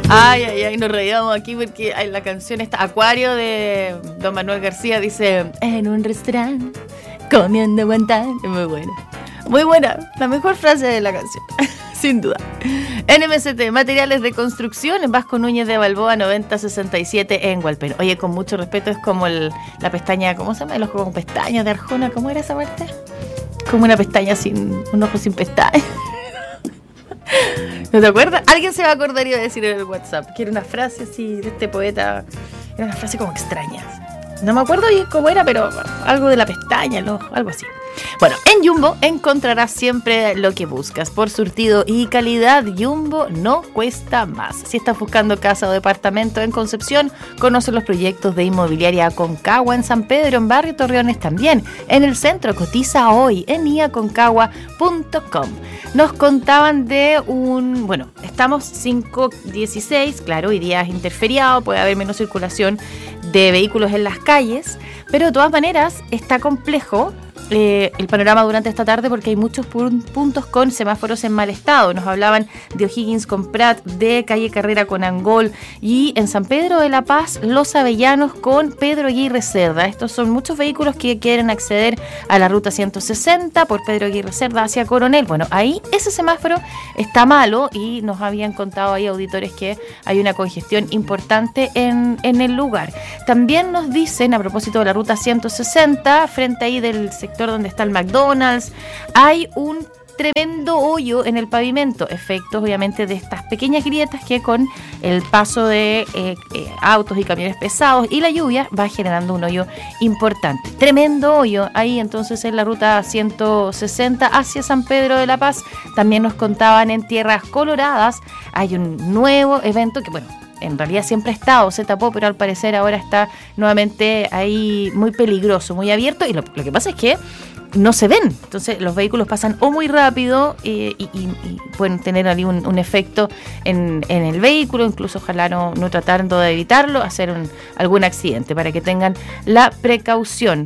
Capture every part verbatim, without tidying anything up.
Ay, ay, ay, nos reíamos aquí porque ay, la canción esta, Acuario de Don Manuel García, dice, en un restaurante, comiendo guantán. Es muy buena. Muy buena, la mejor frase de la canción, sin duda. N M C T, materiales de construcción, en Vasco Núñez de Balboa, noventa sesenta y siete en Hualpén. Oye, con mucho respeto, es como el, la pestaña, ¿cómo se llama? El ojo con pestañas de Arjona, ¿cómo era esa parte? Como una pestaña sin, un ojo sin pestañas. ¿No te acuerdas? Alguien se va a acordar y va a decir en el WhatsApp que era una frase así de este poeta, era una frase como extraña. No me acuerdo bien cómo era, pero algo de la pestaña, ¿no? Algo así. Bueno, en Jumbo encontrarás siempre lo que buscas. Por surtido y calidad, Jumbo no cuesta más. Si estás buscando casa o departamento en Concepción, conoce los proyectos de Inmobiliaria Aconcagua en San Pedro, en Barrio Torreones también. En el centro, cotiza hoy en i a concagua punto com. Nos contaban de un... Bueno, estamos cinco dieciséis, claro, hoy día es interferiado, puede haber menos circulación de vehículos en las calles, pero de todas maneras está complejo Eh, el panorama durante esta tarde porque hay muchos pun- puntos con semáforos en mal estado. Nos hablaban de O'Higgins con Prat, de Calle Carrera con Angol y en San Pedro de la Paz, Los Avellanos con Pedro Aguirre Cerda. Estos son muchos vehículos que quieren acceder a la ruta ciento sesenta por Pedro Aguirre Cerda hacia Coronel. Bueno, ahí ese semáforo está malo y nos habían contado ahí auditores que hay una congestión importante en, en el lugar. También nos dicen, a propósito de la ruta ciento sesenta, frente ahí del sector donde está el McDonald's, hay un tremendo hoyo en el pavimento, efectos obviamente de estas pequeñas grietas que con el paso de eh, eh, autos y camiones pesados y la lluvia va generando un hoyo importante. Tremendo hoyo ahí entonces en la ruta ciento sesenta hacia San Pedro de la Paz. También nos contaban en Tierras Coloradas, hay un nuevo evento que bueno, en realidad siempre ha estado, se tapó, pero al parecer ahora está nuevamente ahí muy peligroso, muy abierto, y lo, lo que pasa es que no se ven, entonces los vehículos pasan o muy rápido eh, y, y, y pueden tener ahí un, un efecto en, en el vehículo, incluso ojalá no, no tratando de evitarlo, hacer un, algún accidente, para que tengan la precaución.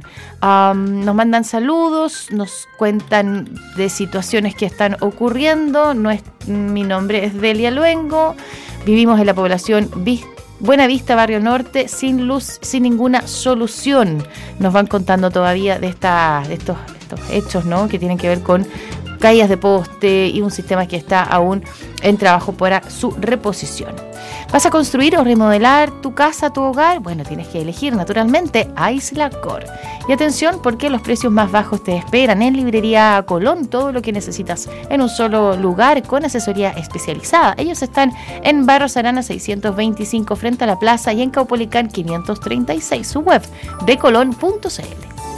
Um, nos mandan saludos, nos cuentan de situaciones que están ocurriendo. No es, mi nombre es Delia Luengo. Vivimos en la población Buena Vista, Barrio Norte, sin luz, sin ninguna solución. Nos van contando todavía de, esta, de estos, estos hechos, ¿no?, que tienen que ver con caídas de poste y un sistema que está aún en trabajo para su reposición. ¿Vas a construir o remodelar tu casa, tu hogar? Bueno, tienes que elegir naturalmente Aislacor. Y atención, porque los precios más bajos te esperan en Librería Colón. Todo lo que necesitas en un solo lugar con asesoría especializada. Ellos están en Barros Arana seiscientos veinticinco frente a la plaza y en Caupolicán quinientos treinta y seis. Su web de colón punto c l.